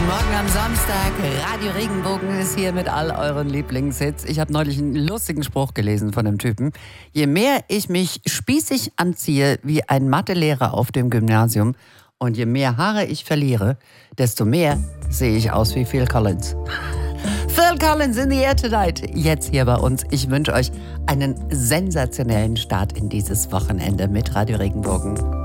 Morgen am Samstag, Radio Regenbogen ist hier mit all euren Lieblingshits. Ich habe neulich einen lustigen Spruch gelesen von einem Typen. Je mehr ich mich spießig anziehe wie ein Mathelehrer auf dem Gymnasium und je mehr Haare ich verliere, desto mehr sehe ich aus wie Phil Collins. Phil Collins in the air tonight, jetzt hier bei uns. Ich wünsche euch einen sensationellen Start in dieses Wochenende mit Radio Regenbogen.